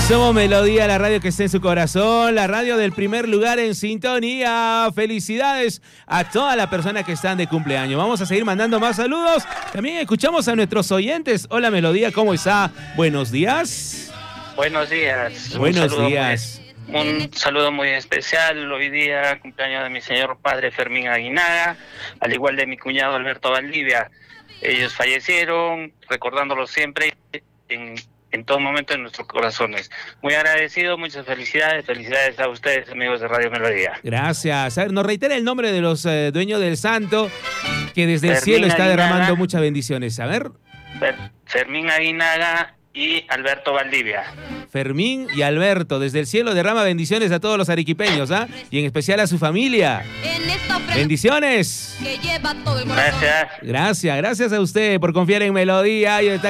Somos Melodía, la radio que está en su corazón, la radio del primer lugar en sintonía. Felicidades a todas las personas que están de cumpleaños. Vamos a seguir mandando más saludos. También escuchamos a nuestros oyentes. Hola Melodía, ¿cómo está? Buenos días. Buenos días. Buenos días. Un saludo muy especial. Hoy día cumpleaños de mi señor padre Fermín Aguinaga, al igual de mi cuñado Alberto Valdivia. Ellos fallecieron, recordándolos siempre en todo momento en nuestros corazones. Muy agradecido, muchas felicidades. Felicidades a ustedes, amigos de Radio Melodía. Gracias. A ver, nos reitera el nombre de los dueños del santo, que desde el Fermín cielo está Aguinaga, derramando muchas bendiciones. A ver. Fermín Aguinaga y Alberto Valdivia. Fermín y Alberto, desde el cielo derrama bendiciones a todos los arequipeños, ¿ah? Y en especial a su familia. Bendiciones. Gracias. Gracias a usted por confiar en Melodía. Y está